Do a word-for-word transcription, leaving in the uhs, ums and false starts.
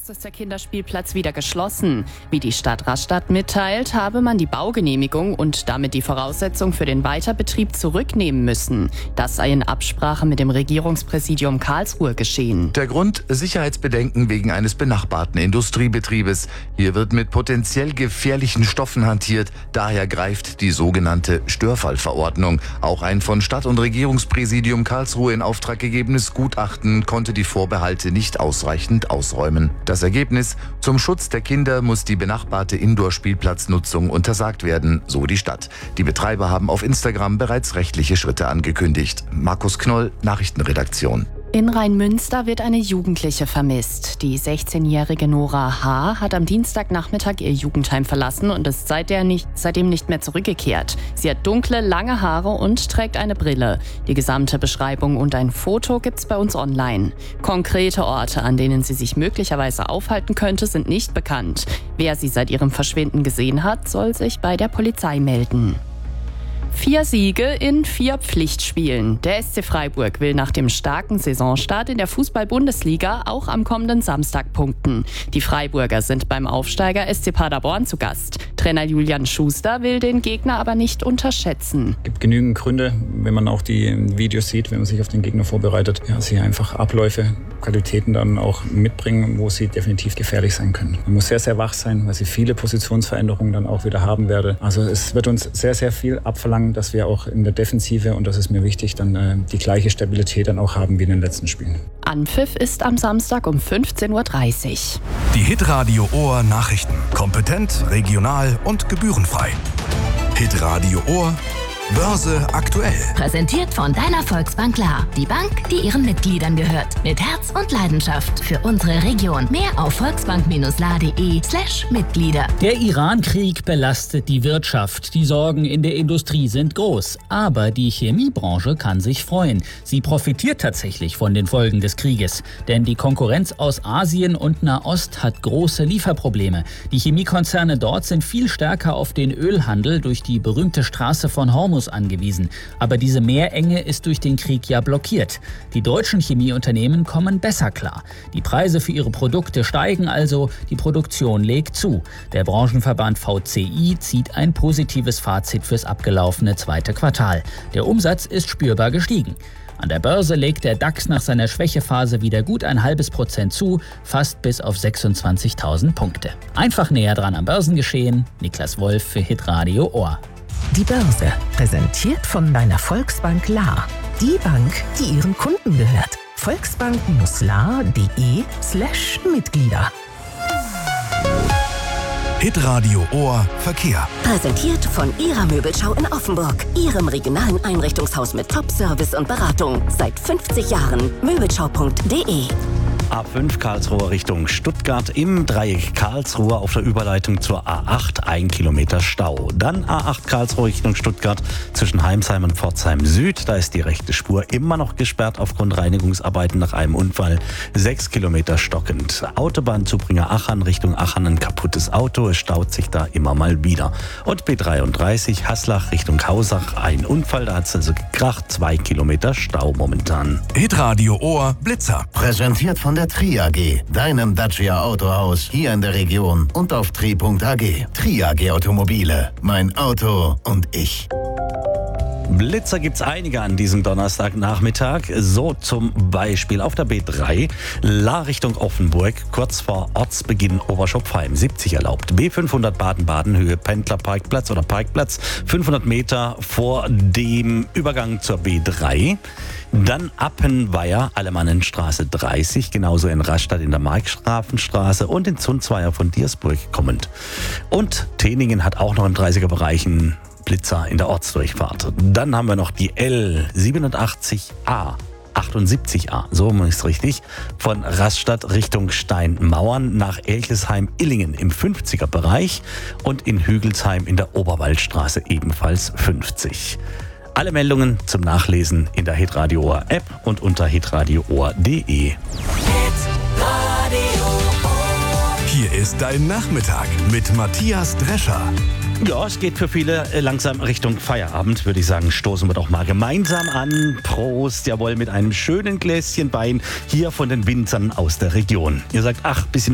August ist der Kinderspielplatz wieder geschlossen. Wie die Stadt Rastatt mitteilt, habe man die Baugenehmigung und damit die Voraussetzung für den Weiterbetrieb zurücknehmen müssen. Das sei in Absprache mit dem Regierungspräsidium Karlsruhe geschehen. Der Grund: Sicherheitsbedenken wegen eines benachbarten Industriebetriebes. Hier wird mit potenziell gefährlichen Stoffen hantiert. Daher greift die sogenannte Störfallverordnung. Auch ein von Stadt- und Regierungspräsidium Karlsruhe in Auftrag gegebenes Gutachten konnte die Vorbehalte nicht ausreichend ausräumen. Das Ergebnis: Zum Schutz der Kinder muss die benachbarte Indoor-Spielplatznutzung untersagt werden, so die Stadt. Die Betreiber haben auf Instagram bereits rechtliche Schritte angekündigt. Markus Knoll, Nachrichtenredaktion. In Rheinmünster wird eine Jugendliche vermisst. Die sechzehnjährige Nora H. hat am Dienstagnachmittag ihr Jugendheim verlassen und ist seitdem nicht, seitdem nicht mehr zurückgekehrt. Sie hat dunkle, lange Haare und trägt eine Brille. Die gesamte Beschreibung und ein Foto gibt's bei uns online. Konkrete Orte, an denen sie sich möglicherweise aufhalten könnte, sind nicht bekannt. Wer sie seit ihrem Verschwinden gesehen hat, soll sich bei der Polizei melden. Vier Siege in vier Pflichtspielen. Der S C Freiburg will nach dem starken Saisonstart in der Fußball-Bundesliga auch am kommenden Samstag punkten. Die Freiburger sind beim Aufsteiger S C Paderborn zu Gast. Trainer Julian Schuster will den Gegner aber nicht unterschätzen. Es gibt genügend Gründe, wenn man auch die Videos sieht, wenn man sich auf den Gegner vorbereitet, ja, sie einfach Abläufe, Qualitäten dann auch mitbringen, wo sie definitiv gefährlich sein können. Man muss sehr, sehr wach sein, weil sie viele Positionsveränderungen dann auch wieder haben werden. Also es wird uns sehr, sehr viel abverlangen, dass wir auch in der Defensive, und das ist mir wichtig, dann äh, die gleiche Stabilität dann auch haben wie in den letzten Spielen. Anpfiff ist am Samstag um fünfzehn Uhr dreißig. Die Hitradio Ohr Nachrichten. Kompetent, regional und gebührenfrei. Hitradio Ohr Börse aktuell. Präsentiert von deiner Volksbank Lahr. Die Bank, die ihren Mitgliedern gehört. Mit Herz und Leidenschaft für unsere Region. Mehr auf volksbank-lahr.de slash Mitglieder. Der Iran-Krieg belastet die Wirtschaft. Die Sorgen in der Industrie sind groß. Aber die Chemiebranche kann sich freuen. Sie profitiert tatsächlich von den Folgen des Krieges. Denn die Konkurrenz aus Asien und Nahost hat große Lieferprobleme. Die Chemiekonzerne dort sind viel stärker auf den Ölhandel durch die berühmte Straße von Hormuz angewiesen. Aber diese Meerenge ist durch den Krieg ja blockiert. Die deutschen Chemieunternehmen kommen besser klar. Die Preise für ihre Produkte steigen also, die Produktion legt zu. Der Branchenverband V C I zieht ein positives Fazit fürs abgelaufene zweite Quartal. Der Umsatz ist spürbar gestiegen. An der Börse legt der DAX nach seiner Schwächephase wieder gut ein halbes Prozent zu, fast bis auf sechsundzwanzigtausend Punkte. Einfach näher dran am Börsengeschehen. Niklas Wolf für Hitradio Ohr. Die Börse, präsentiert von deiner Volksbank Lahr. Die Bank, die ihren Kunden gehört. volksbank-lahr.de slash Mitglieder. Hitradio Ohr Verkehr. Präsentiert von Ihrer Möbelschau in Offenburg. Ihrem regionalen Einrichtungshaus mit Top-Service und Beratung. Seit fünfzig Jahren. Möbelschau punkt de. A fünf Karlsruhe Richtung Stuttgart im Dreieck Karlsruhe auf der Überleitung zur A acht, ein Kilometer Stau. Dann A acht Karlsruhe Richtung Stuttgart zwischen Heimsheim und Pforzheim Süd. Da ist die rechte Spur immer noch gesperrt aufgrund Reinigungsarbeiten nach einem Unfall. Sechs Kilometer stockend. Autobahnzubringer Achern Richtung Achern, ein kaputtes Auto. Es staut sich da immer mal wieder. Und B dreiunddreißig Haslach Richtung Hausach, ein Unfall. Da hat es also gekracht. Zwei Kilometer Stau momentan. Hitradio Ohr Blitzer. Präsentiert von der Tri A G, deinem Dacia Autohaus hier in der Region und auf tri punkt a g. Tri A G Automobile, mein Auto und ich. Blitzer gibt's einige an diesem Donnerstagnachmittag. So zum Beispiel auf der B drei, Lahr Richtung Offenburg, kurz vor Ortsbeginn Oberschopfheim, siebzig erlaubt. B fünfhundert Baden-Baden, Höhe Pendlerparkplatz oder Parkplatz, fünfhundert Meter vor dem Übergang zur B drei. Dann Appenweier, Alemannenstraße dreißig, genauso in Rastatt in der Markgrafenstraße und in Zunzweier von Diersburg kommend. Und Teningen hat auch noch in dreißiger Bereichen Blitzer in der Ortsdurchfahrt. Dann haben wir noch die L siebenundachtzig A. achtundsiebzig A, so ist richtig, von Rastatt Richtung Steinmauern nach Elchesheim-Illingen im fünfziger Bereich und in Hügelsheim in der Oberwaldstraße ebenfalls fünfzig. Alle Meldungen zum Nachlesen in der Hitradio Ohr App und unter hitradio ohr punkt de. Hier ist dein Nachmittag mit Matthias Drescher. Ja, es geht für viele langsam Richtung Feierabend, würde ich sagen. Stoßen wir doch mal gemeinsam an. Prost, jawohl, mit einem schönen Gläschen Wein hier von den Winzern aus der Region. Ihr sagt, ach, bisschen